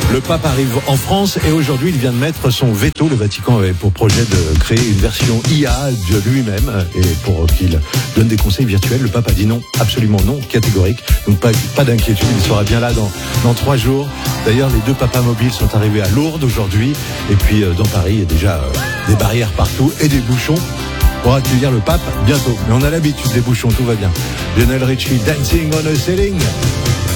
Le pape arrive en France et aujourd'hui il vient de mettre son veto. Le Vatican avait pour projet de créer une version IA de lui-même et pour qu'il donne des conseils virtuels. Le pape a dit non, absolument non, catégorique. Donc pas d'inquiétude, il sera bien là dans 3 jours. D'ailleurs, les 2 papas mobiles sont arrivés à Lourdes aujourd'hui. Et puis dans Paris, il y a déjà des barrières partout et des bouchons pour accueillir le pape bientôt. Mais on a l'habitude des bouchons, tout va bien. Lionel Richie, Dancing on a Ceiling.